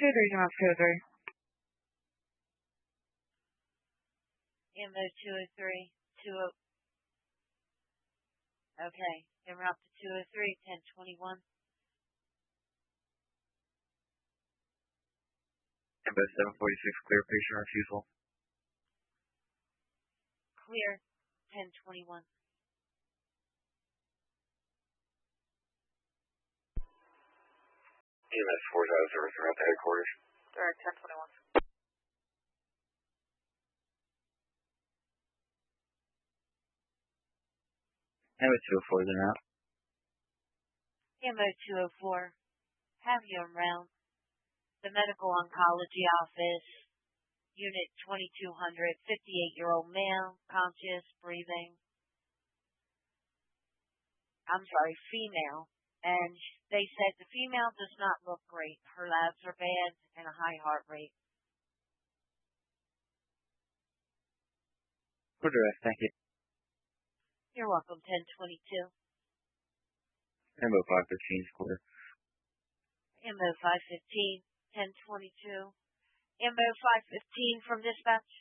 203, not 203. Ambo 203, 20. Okay, en route to 203, 1021. Ambo 746, clear patient refusal. Clear, 1021. EMS 4 out of service around the headquarters. Direct 1021. Ambo 204 is en route. Ambo 204, have you en route. The medical oncology office, unit 2200, 58-year-old male, conscious, breathing. I'm sorry, female. And they said the female does not look great. Her labs are bad and a high heart rate. For direct, thank you. You're welcome, 1022. Ambo 513 is clear. Ambo 515, 1022. Ambo 515 from dispatch.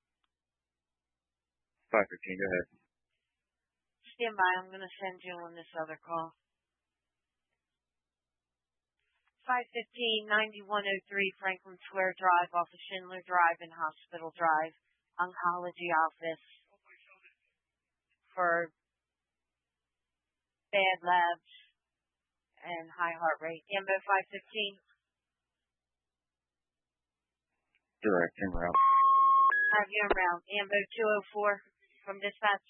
513, go ahead. Stand by, I'm going to send you on this other call. 515-9103 Franklin Square Drive off of Schindler Drive and Hospital Drive, oncology office for bad labs and high heart rate. Ambo 515. Direct, en route. Have you en route. Ambo 204 from dispatch.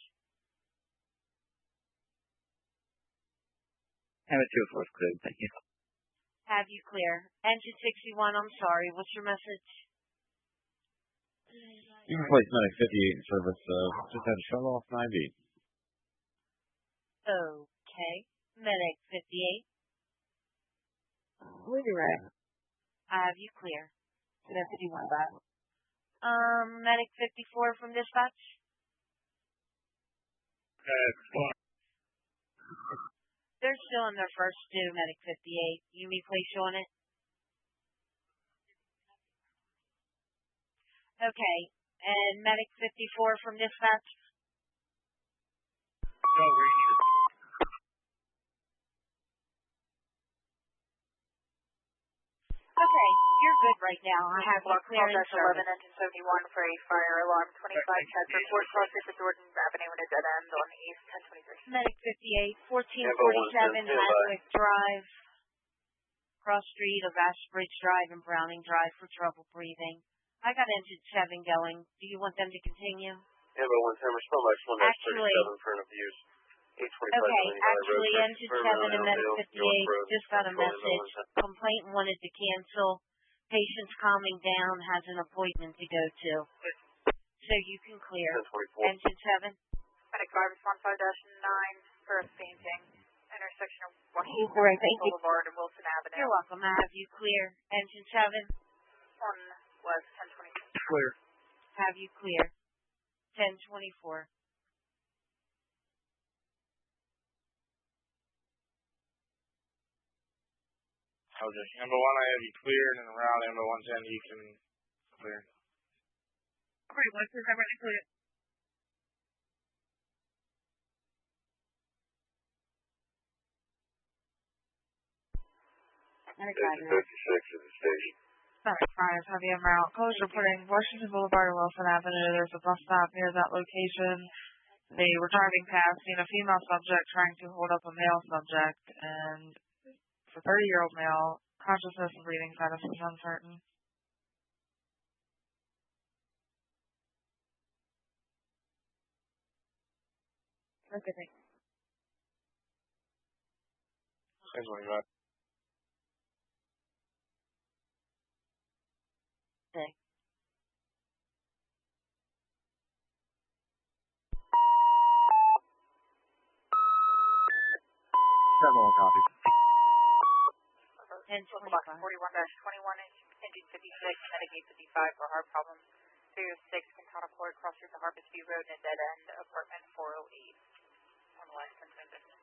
Ambo 204 is clear, thank you. Have you clear. Engine 61, I'm sorry. What's your message? You can place Medic 58 in service. Just had a shuttle off 90. Okay. Medic 58. Where's your at? Have you clear. So that's 51 back. Medic 54 from dispatch. They're still in their first due, Medic 58. You may place you on it? Okay. And Medic 54 from dispatch? No, Ranger. Okay, you're good right now. I have you Block clear in 12-11, service. engine 71 for a fire alarm. 25 has report closer to Jordan Avenue and a dead end on East 1023. Medic 58, 1447 Haswick Drive, cross street of Ashbridge Drive and Browning Drive for trouble breathing. I got engine 7 going. Do you want them to continue? Ambo 110, respond by 1-37 for an abuse. 825 Okay, actually, road, engine 7 and Medic 58 just got a message. Complainant wanted to cancel. Patient's calming down, has an appointment to go to. So you can clear. 1024. Engine 7. Medic 5 respond 5-9 for a fainting. Intersection of Washington Great, thank you. Boulevard and Wilson Avenue. You're welcome. I have you clear. Engine 7. On West 1024. Clear. Have you clear. 1024. Okay, Ambo 1, I have you cleared, and around Ambo 110, you can clear. Alright, what's your cover clear? Engine 56 at the station. Medic 5, have you en route. Close reporting Washington Boulevard and Wilson Avenue. There's a bus stop near that location. They were driving past, seen a female subject trying to hold up a male subject, and it's a 30-year-old male. Consciousness and breathing status is uncertain. Okay, thanks. That's what you got. Okay. Several copies. 1025. 41-21, engine 56, Medic 855 for heart problems. 306 Cantona Court, cross street to Harvest View Road and a dead end, apartment 408 on West 1010.